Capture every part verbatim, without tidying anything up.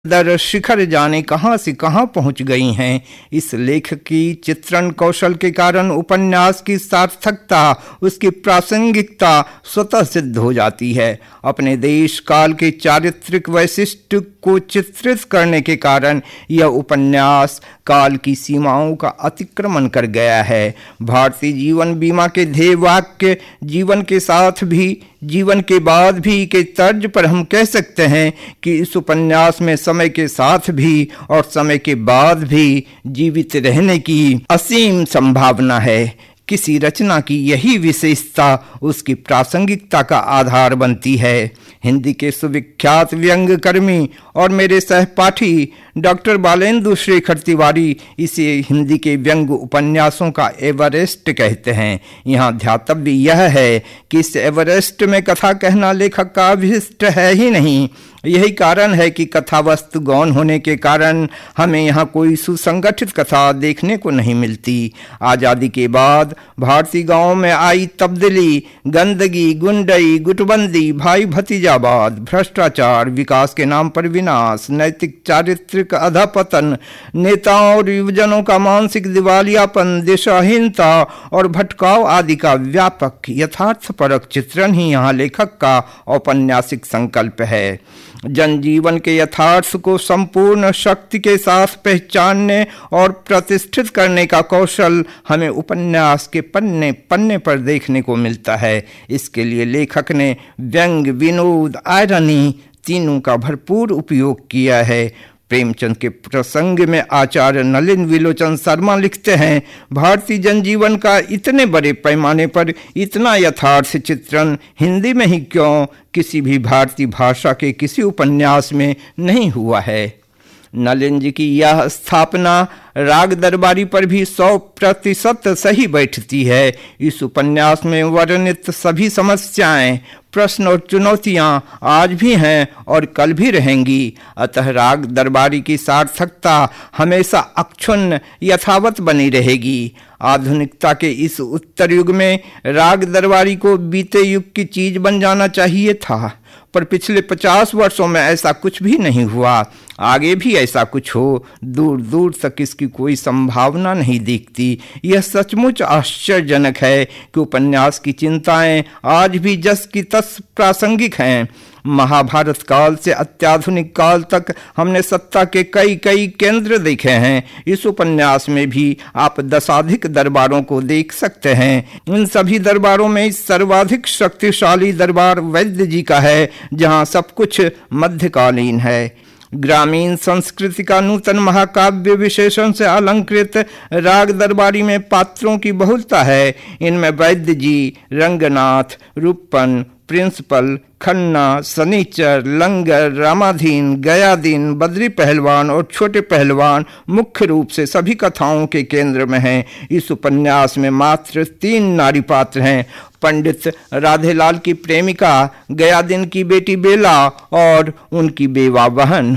दर शिखर जाने कहाँ से कहाँ पहुँच गई हैं। इस लेख की चित्रण कौशल के कारण उपन्यास की सार्थकता, उसकी प्रासंगिकता स्वतः सिद्ध हो जाती है। अपने देश काल के चारित्रिक वैशिष्ट्य को चित्रित करने के कारण यह उपन्यास काल की सीमाओं का अतिक्रमण कर गया है। भारतीय जीवन बीमा के ध्येय वाक्य जीवन के साथ भी जीवन के बाद भी के तर्ज पर हम कह सकते हैं कि इस उपन्यास में समय के साथ भी और समय के बाद भी जीवित रहने की असीम संभावना है। किसी रचना की यही विशेषता उसकी प्रासंगिकता का आधार बनती है। हिंदी के सुविख्यात व्यंग्यकर्मी और मेरे सहपाठी डॉक्टर बालेंदु शेखर तिवारी इसे हिंदी के व्यंग्य उपन्यासों का एवरेस्ट कहते हैं। यहाँ ध्यातव्य यह है कि इस एवरेस्ट में कथा कहना लेखक का अभिष्ट है ही नहीं। यही कारण है कि कथा वस्तु गौण होने के कारण हमें यहाँ कोई सुसंगठित कथा देखने को नहीं मिलती। आज़ादी के बाद भारतीय गांवों में आई तब्दीली, गंदगी, गुंडई, गुटबंदी, भाई भतीजावाद, भ्रष्टाचार, विकास के नाम पर विनाश, नैतिक चारित्रिक अधपतन, नेताओं और युवजनों का मानसिक दिवालियापन, दिशाहीनता और भटकाव आदि का व्यापक यथार्थपरक चित्रण ही यहाँ लेखक का औपन्यासिक संकल्प है। जनजीवन के यथार्थ को संपूर्ण शक्ति के साथ पहचानने और प्रतिष्ठित करने का कौशल हमें उपन्यास के पन्ने पन्ने पर देखने को मिलता है। इसके लिए लेखक ने व्यंग्य, विनोद, आयरनी तीनों का भरपूर उपयोग किया है। प्रेमचंद के प्रसंग में आचार्य नलिन विलोचन शर्मा लिखते हैं, भारतीय जनजीवन का इतने बड़े पैमाने पर इतना यथार्थ चित्रण हिंदी में ही क्यों किसी भी भारतीय भाषा के किसी उपन्यास में नहीं हुआ है। नलिन जी की यह स्थापना राग दरबारी पर भी सौ प्रतिशत सही बैठती है। इस उपन्यास में वर्णित सभी समस्याएं, प्रश्न और चुनौतियां आज भी हैं और कल भी रहेंगी। अतः राग दरबारी की सार्थकता हमेशा अक्षुण्ण यथावत बनी रहेगी। आधुनिकता के इस उत्तर युग में राग दरबारी को बीते युग की चीज बन जाना चाहिए था, पर पिछले पचास वर्षों में ऐसा कुछ भी नहीं हुआ। आगे भी ऐसा कुछ हो, दूर दूर तक इसकी कोई संभावना नहीं दिखती। यह सचमुच आश्चर्यजनक है कि उपन्यास की चिंताएं आज भी जस की तस प्रासंगिक हैं। महाभारत काल से अत्याधुनिक काल तक हमने सत्ता के कई कई केंद्र देखे हैं। इस उपन्यास में भी आप दशाधिक दरबारों को देख सकते हैं। इन सभी दरबारों में सर्वाधिक शक्तिशाली दरबार वैद्य जी का है, जहां सब कुछ मध्यकालीन है। ग्रामीण संस्कृति का नूतन महाकाव्य विशेषण से अलंकृत राग दरबारी में पात्रों की बहुलता है। इनमें वैद्य जी, रंगनाथ, रूपन, प्रिंसिपल, खन्ना, सनीचर, लंगर, रामाधीन, गयादीन, बद्री पहलवान और छोटे पहलवान मुख्य रूप से सभी कथाओं के केंद्र में हैं। इस उपन्यास में मात्र तीन नारी पात्र हैं, पंडित राधेलाल की प्रेमिका, गयादीन की बेटी बेला और उनकी बेवा बहन।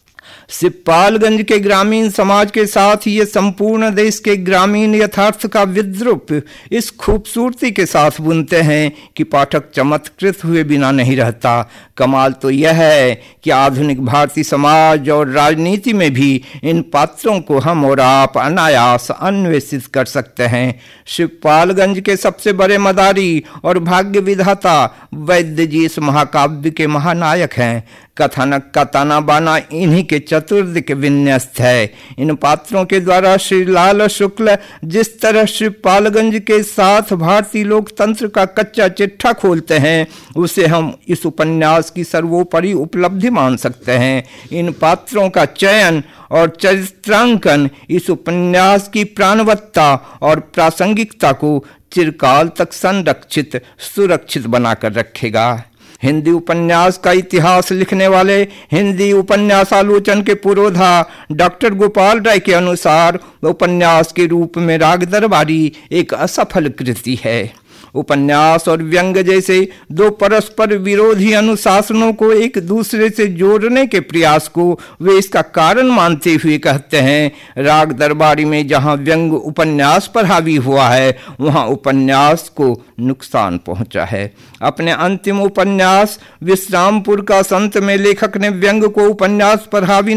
सिपालगंज के ग्रामीण समाज के साथ ये संपूर्ण देश के ग्रामीण यथार्थ का विद्रूप इस खूबसूरती के साथ बुनते हैं कि पाठक चमत्कृत हुए बिना नहीं रहता। कमाल तो यह है कि आधुनिक भारतीय समाज और राजनीति में भी इन पात्रों को हम और आप अनायास अन्वेषित कर सकते हैं। शिवपालगंज के सबसे बड़े मदारी और भाग्य विधाता वैद्य जी इस महाकाव्य के महानायक हैं। कथानक का ताना बाना इन्हीं के चतुर्दिक विन्यस्त है। इन पात्रों के द्वारा श्री लाल शुक्ल जिस तरह शिवपालगंज के साथ भारतीय लोकतंत्र का कच्चा चिट्ठा खोलते हैं, उसे हम इस उपन्यास की सर्वोपरि उपलब्धि मान सकते हैं। इन पात्रों का चयन और चरित्रांकन इस उपन्यास की प्राणवत्ता और प्रासंगिकता को चिरकाल तक संरक्षित सुरक्षित बनाकर रखेगा। हिंदी उपन्यास का इतिहास लिखने वाले हिंदी उपन्यासालोचन के पुरोधा डॉक्टर गोपाल राय के अनुसार उपन्यास के रूप में राग दरबारी एक असफल कृति है। उपन्यास और व्यंग जैसे दो परस्पर विरोधी अनुशासनों को एक दूसरे से जोड़ने के प्रयास को वे इसका कारण मानते हुए कहते हैं, राग दरबारी में जहां व्यंग उपन्यास पर हावी हुआ है वहां उपन्यास को नुकसान पहुंचा है। अपने अंतिम उपन्यास विश्रामपुर का संत में लेखक ने व्यंग को उपन्यास पर हावी